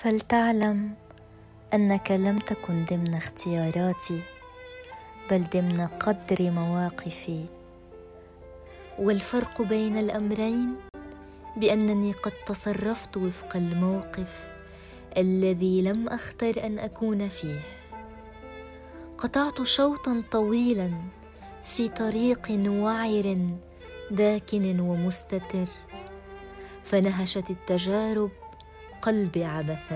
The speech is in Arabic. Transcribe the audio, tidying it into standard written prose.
فلتعلم أنك لم تكن ضمن اختياراتي، بل ضمن قدر مواقفي. والفرق بين الأمرين بأنني قد تصرفت وفق الموقف الذي لم أختر أن أكون فيه. قطعت شوطا طويلا في طريق وعر داكن ومستتر، فنهشت التجارب قلبي عبثا.